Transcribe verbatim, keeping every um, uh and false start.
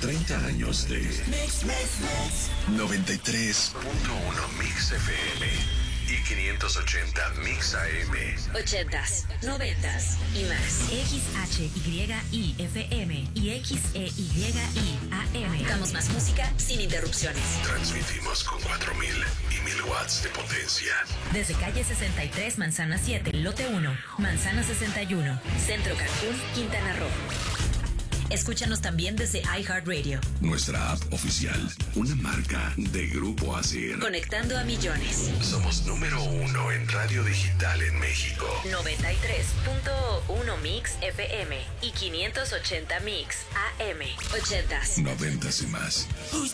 treinta años de Mix, Mix, Mix. noventa y tres punto uno Mix F M y quinientos ochenta Mix A M. Ochentas, noventas y más. X H Y I F M y X E Y I A M. Damos más música sin interrupciones. Transmitimos con cuatro mil y mil watts de potencia. Desde calle sesenta y tres, Manzana siete, lote uno, Manzana sesenta y uno. Centro Cancún, Quintana Roo. Escúchanos también desde iHeartRadio. Nuestra app oficial, una marca de Grupo Asir. Conectando a millones. Somos número uno en radio digital en México. noventa y tres punto uno Mix F M y quinientos ochenta Mix A M. Ochentas. Noventas y más. Who's